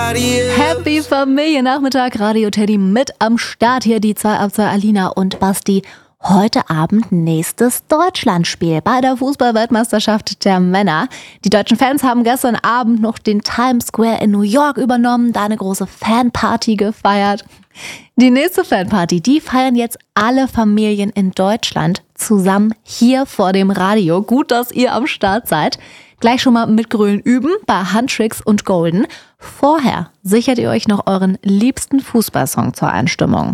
Radio. Happy Familiennachmittag, Radio Teddy mit am Start hier, die 2 ab 2 Alina und Basti. Heute Abend nächstes Deutschlandspiel bei der Fußball-Weltmeisterschaft der Männer. Die deutschen Fans haben gestern Abend noch den Times Square in New York übernommen, da eine große Fanparty gefeiert. Die nächste Fanparty, die feiern jetzt alle Familien in Deutschland zusammen hier vor dem Radio. Gut, dass ihr am Start seid. Gleich schon mal mit Grölen üben bei Huntrix und Golden. Vorher sichert ihr euch noch euren liebsten Fußballsong zur Einstimmung.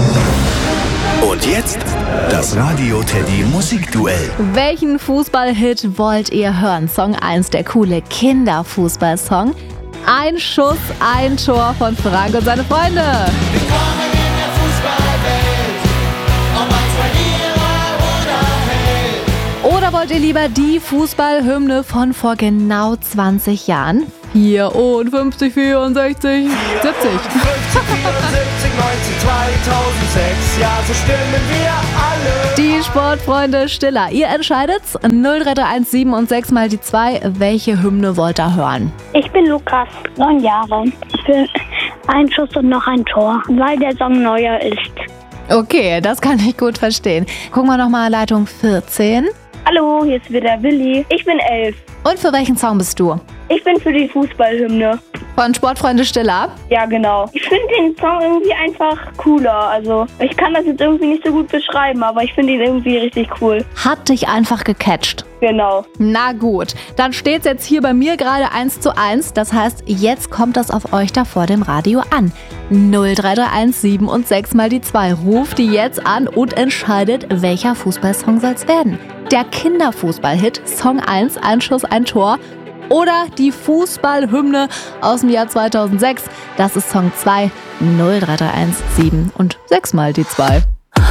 Und jetzt das Radio Teddy Musikduell. Welchen Fußballhit wollt ihr hören? Song 1, der coole Kinderfußballsong. Ein Schuss, ein Tor von Frank und seine Freunde. Willkommen in der Fußballwelt, ob als Verlierer oder Held. Oder wollt ihr lieber die Fußballhymne von vor genau 20 Jahren? 54, 64, 70. 50, 74, 19, 2006, ja, so stimmen wir alle. Die Sportfreunde Stiller, ihr entscheidet's. 0331 7 und 6 mal die 2. Welche Hymne wollt ihr hören? Ich bin Lukas, 9 Jahre. Für einen Schuss und noch ein Tor, weil der Song neuer ist. Okay, das kann ich gut verstehen. Gucken wir nochmal Leitung 14. Hallo, hier ist wieder Willi. Ich bin 11. Und für welchen Song bist du? Ich bin für die Fußballhymne. Von Sportfreunde Stiller? Ja, genau. Ich finde den Song irgendwie einfach cooler. Also, ich kann das jetzt irgendwie nicht so gut beschreiben, aber ich finde ihn irgendwie richtig cool. Hat dich einfach gecatcht. Genau. Na gut, dann steht's jetzt hier bei mir gerade 1:1. Das heißt, jetzt kommt das auf euch da vor dem Radio an. 0331 7 und 6 mal die 2. Ruft die jetzt an und entscheidet, welcher Fußballsong soll's werden. Der Kinderfußballhit, Song 1, ein Schuss, ein Tor. Oder die Fußballhymne aus dem Jahr 2006. Das ist Song 2, 0331 7 und 6 mal die 2.